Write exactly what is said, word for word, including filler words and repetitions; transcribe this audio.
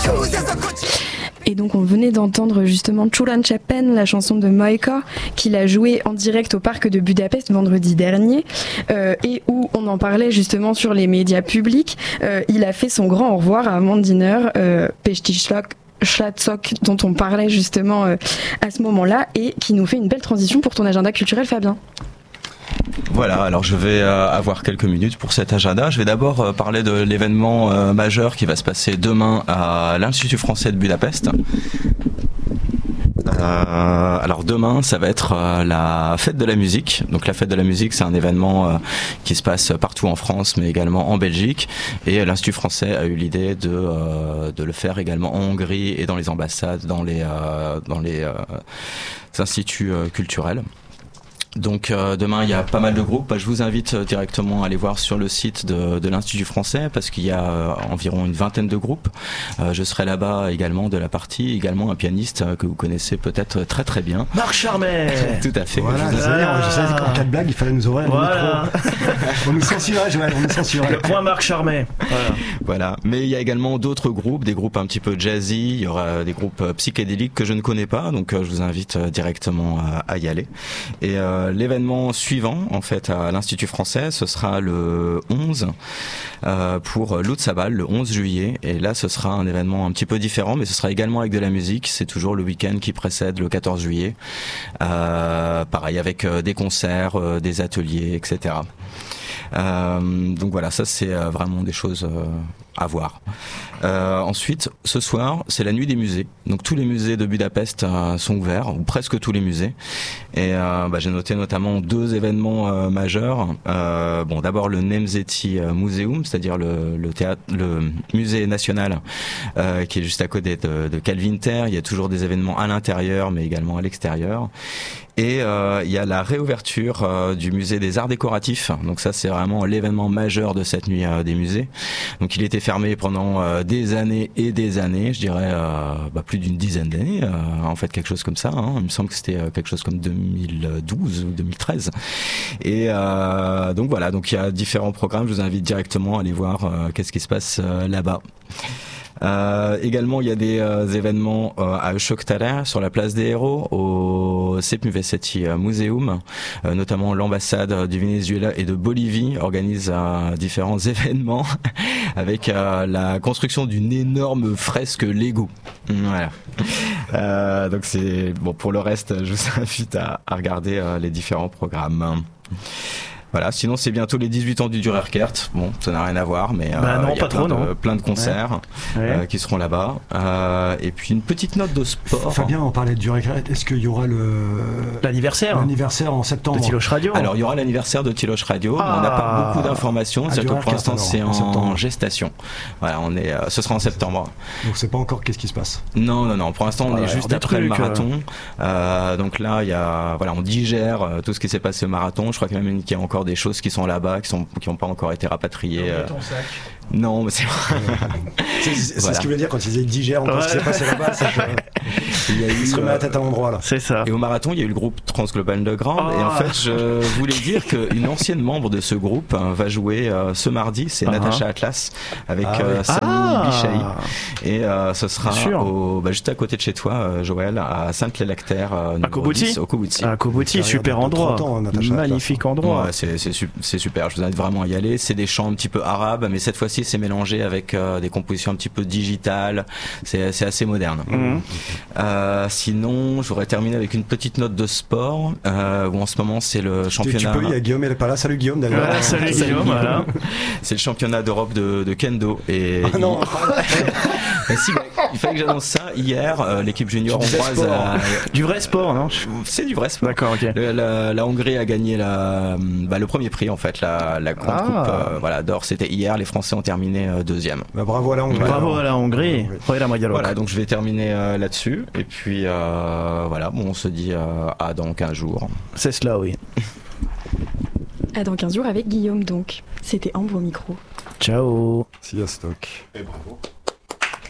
Et donc on venait d'entendre justement Chulan Chapen, la chanson de Moika, qu'il a jouée en direct au parc de Budapest vendredi dernier, euh, et où on en parlait justement sur les médias publics. Euh, il a fait son grand au revoir à Mandiner, euh, Pestislak, Schlatzok, dont on parlait justement euh, à ce moment-là, et qui nous fait une belle transition pour ton agenda culturel, Fabien. Voilà, alors je vais euh, avoir quelques minutes pour cet agenda. Je vais d'abord euh, parler de l'événement euh, majeur qui va se passer demain à l'Institut français de Budapest. Euh, alors demain, ça va être euh, la fête de la musique. Donc la fête de la musique, c'est un événement euh, qui se passe partout en France, mais également en Belgique. Et l'Institut français a eu l'idée de euh, de le faire également en Hongrie et dans les ambassades, dans les euh, dans les euh, instituts euh, culturels. Donc euh, demain il y a pas mal de groupes. Bah, je vous invite euh, directement à aller voir sur le site de, de l'Institut français parce qu'il y a euh, environ une vingtaine de groupes. Euh, je serai là-bas également de la partie, également un pianiste euh, que vous connaissez peut-être très très bien. Marc Charmet. Tout à fait. Voilà, je savais, je savais qu'en cas de blague il fallait nous ouvrir voilà. le micro. On nous censurait, Joël, on nous censurait. Le point Marc Charmet. Voilà. Voilà. Mais il y a également d'autres groupes, des groupes un petit peu jazzy. Il y aura des groupes euh, psychédéliques que je ne connais pas, donc euh, je vous invite euh, directement à, à y aller. Et euh, l'événement suivant, en fait, à l'Institut français, ce sera le onze euh, pour l'Outsabal, le onze juillet. Et là, ce sera un événement un petit peu différent, mais ce sera également avec de la musique. C'est toujours le week-end qui précède le quatorze juillet. Euh, pareil, avec euh, des concerts, euh, des ateliers, et cetera. Euh, donc voilà, ça c'est euh, vraiment des choses euh, à voir. Euh, ensuite, ce soir, c'est la nuit des musées. Donc tous les musées de Budapest euh, sont ouverts, ou presque tous les musées. Et euh, bah, j'ai noté notamment deux événements euh, majeurs. Euh, bon, d'abord le Nemzeti Museum, c'est-à-dire le, le théâtre, le musée national, euh, qui est juste à côté de, de Calvinter. Il y a toujours des événements à l'intérieur, mais également à l'extérieur. Et euh, il y a la réouverture euh, du musée des arts décoratifs. Donc ça, c'est vraiment l'événement majeur de cette nuit euh, des musées. Donc il était fermé pendant euh, des années et des années, je dirais euh, bah, plus d'une dizaine d'années, euh, en fait quelque chose comme ça. Hein. Il me semble que c'était euh, quelque chose comme deux mille douze ou deux mille treize. Et euh, donc voilà, donc il y a différents programmes. Je vous invite directement à aller voir euh, qu'est-ce qui se passe euh, là-bas. Euh, également, il y a des euh, événements euh, à Öszöktare, sur la place des Héros, au Szépművészeti Museum, euh, notamment l'ambassade du Venezuela et de Bolivie organise euh, différents événements avec euh, la construction d'une énorme fresque Lego. Voilà. Euh, donc c'est bon. Pour le reste, je vous invite à, à regarder euh, les différents programmes. Voilà, sinon c'est bientôt les dix-huit ans du Durerkert. Bon, ça n'a rien à voir, mais euh, bah non, il y a pas plein, trop, de, non. plein de concerts ouais. euh, Ouais. qui seront là-bas. Euh, et puis une petite note de sport. Fabien, on parlait de Durerkert. Est-ce qu'il y aura le l'anniversaire l'anniversaire en septembre de Tiloche Radio? Alors il y aura l'anniversaire de Tiloche Radio, ah. mais on n'a pas beaucoup d'informations. C'est-à-dire que pour l'instant alors, c'est en, en gestation. Voilà, on est. Euh, ce sera en septembre. Donc c'est pas encore qu'est-ce qui se passe. Non, non, non. Pour l'instant, on ah, est juste après trucs, le marathon. Euh, donc là, il y a, voilà, on digère euh, tout ce qui s'est passé au marathon. Je crois quand même qu'il y a encore des choses qui sont là-bas, qui sont, qui n'ont pas encore été rapatriées. Euh... Non, mais c'est. c'est c'est voilà. ce qu'il veut dire quand il disait digère encore ouais. Ce qui s'est passé là-bas. C'est que... il, y a eu, il se remet la tête à l'endroit là. C'est ça. Et au marathon, il y a eu le groupe Transglobal Underground. Oh. Et en fait, je voulais dire qu'une ancienne membre de ce groupe hein, va jouer euh, ce mardi. C'est uh-huh. Natacha Atlas avec ah, euh, oui. Samy ah. Bichaï. Et euh, ce sera au, bah, juste à côté de chez toi, euh, Joël, à Sainte-Lélactaire. Euh, à Kobouti. Au Kobouti. À Kobouti, super endroit. Ans, magnifique endroit. Ouais, c'est, c'est, c'est super. Je vous invite vraiment à y aller. C'est des chants un petit peu arabes, mais cette fois-ci, c'est mélangé avec euh, des compositions un petit peu digitales. C'est, c'est assez moderne. Mmh. Euh, sinon, je voudrais terminer avec une petite note de sport, euh, où en ce moment, c'est le championnat. Tu peux, il y a Guillaume, elle est pas là. Salut Guillaume, d'ailleurs. Voilà, salut Guillaume, voilà. C'est le championnat d'Europe de, de kendo. Et ah non. Il... si, bah, il fallait que j'annonce ça. Hier, euh, l'équipe junior hongroise a... Du vrai sport, non? C'est du vrai sport. D'accord, ok. Le, la, la Hongrie a gagné la, bah, le premier prix, en fait, la, la grande ah. coupe euh, voilà, d'or. C'était hier. Les Français ont terminé euh, deuxième. Bah, bravo à la Hongrie. Bravo à la Hongrie. Voilà, donc je vais terminer euh, là-dessus. Et puis, euh, voilà, bon, on se dit euh, à dans quinze jours. C'est cela, oui. À dans quinze jours avec Guillaume, donc. C'était Ambre au micro. Ciao. Sziasztok. Et bravo.